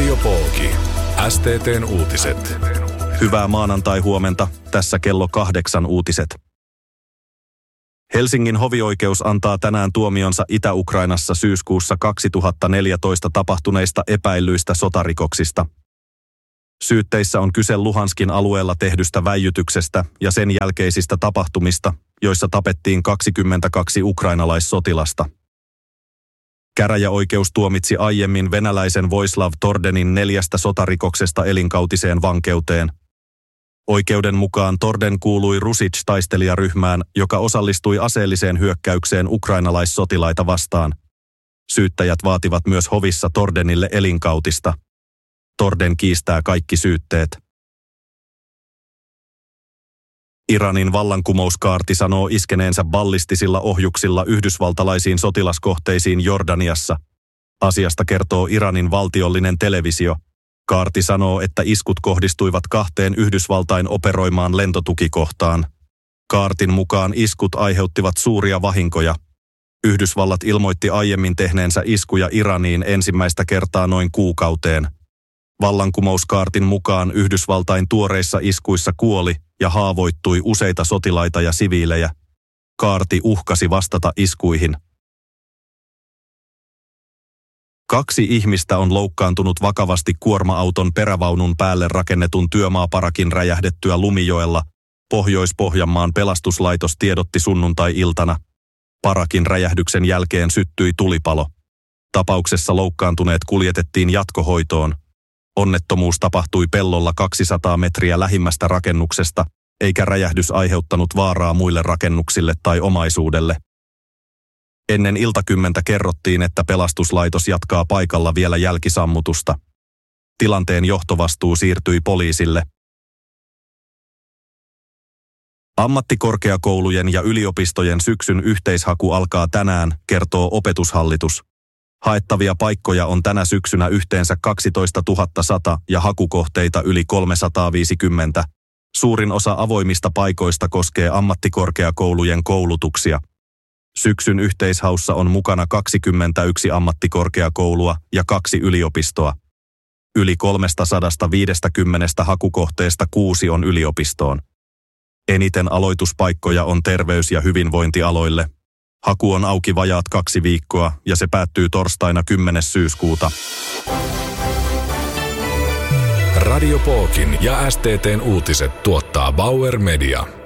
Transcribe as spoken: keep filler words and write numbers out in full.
Radio Pooki. S T T:n uutiset. Hyvää maanantai-huomenta. Tässä kello kahdeksan uutiset. Helsingin hovioikeus antaa tänään tuomionsa Itä-Ukrainassa syyskuussa kaksituhattaneljätoista tapahtuneista epäillyistä sotarikoksista. Syytteissä on kyse Luhanskin alueella tehdystä väijytyksestä ja sen jälkeisistä tapahtumista, joissa tapettiin kaksikymmentäkaksi ukrainalaissotilasta. Käräjäoikeus tuomitsi aiemmin venäläisen Voislav Tordenin neljästä sotarikoksesta elinkautiseen vankeuteen. Oikeuden mukaan Torden kuului Rusic-taistelijaryhmään, joka osallistui aseelliseen hyökkäykseen ukrainalaissotilaita vastaan. Syyttäjät vaativat myös hovissa Tordenille elinkautista. Torden kiistää kaikki syytteet. Iranin vallankumouskaarti sanoo iskeneensä ballistisilla ohjuksilla yhdysvaltalaisiin sotilaskohteisiin Jordaniassa. Asiasta kertoo Iranin valtiollinen televisio. Kaarti sanoo, että iskut kohdistuivat kahteen Yhdysvaltain operoimaan lentotukikohtaan. Kaartin mukaan iskut aiheuttivat suuria vahinkoja. Yhdysvallat ilmoitti aiemmin tehneensä iskuja Iraniin ensimmäistä kertaa noin kuukauteen. Vallankumouskaartin mukaan Yhdysvaltain tuoreissa iskuissa kuoli ja haavoittui useita sotilaita ja siviilejä. Kaarti uhkasi vastata iskuihin. Kaksi ihmistä on loukkaantunut vakavasti kuorma-auton perävaunun päälle rakennetun työmaaparakin räjähdettyä Lumijoella. Pohjois-Pohjanmaan pelastuslaitos tiedotti sunnuntai-iltana. Parakin räjähdyksen jälkeen syttyi tulipalo. Tapauksessa loukkaantuneet kuljetettiin jatkohoitoon. Onnettomuus tapahtui pellolla kaksisataa metriä lähimmästä rakennuksesta, eikä räjähdys aiheuttanut vaaraa muille rakennuksille tai omaisuudelle. Ennen iltakymmentä kerrottiin, että pelastuslaitos jatkaa paikalla vielä jälkisammutusta. Tilanteen johtovastuu siirtyi poliisille. Ammattikorkeakoulujen ja yliopistojen syksyn yhteishaku alkaa tänään, kertoo Opetushallitus. Haettavia paikkoja on tänä syksynä yhteensä kaksitoistatuhatta sata ja hakukohteita yli kolmesataaviisikymmentä. Suurin osa avoimista paikoista koskee ammattikorkeakoulujen koulutuksia. Syksyn yhteishaussa on mukana kaksikymmentäyksi ammattikorkeakoulua ja kaksi yliopistoa. Yli kolmesataaviisikymmentä hakukohteesta kuusi on yliopistoon. Eniten aloituspaikkoja on terveys- ja hyvinvointialoille. Haku on auki vajaat kaksi viikkoa ja se päättyy torstaina kymmenes syyskuuta. Radio Pookin ja S T T:n uutiset tuottaa Bauer Media.